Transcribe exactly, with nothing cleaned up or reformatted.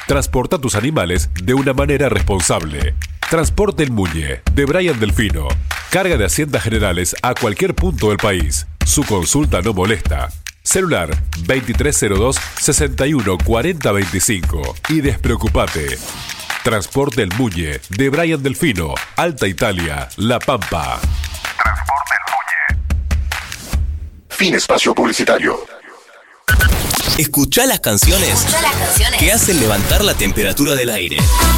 Transporta tus animales de una manera responsable. Transporte El Muñe, de Brian Delfino. Carga de haciendas generales a cualquier punto del país. Su consulta no molesta. Celular veintitrés cero dos, sesenta y uno, cuarenta veinticinco. Y despreocupate. Transporte El Muñe, de Brian Delfino, Alta Italia, La Pampa. Transporte El Muñe. Fin espacio publicitario. Escuchá las canciones, Escuchá las canciones que hacen levantar la temperatura del aire.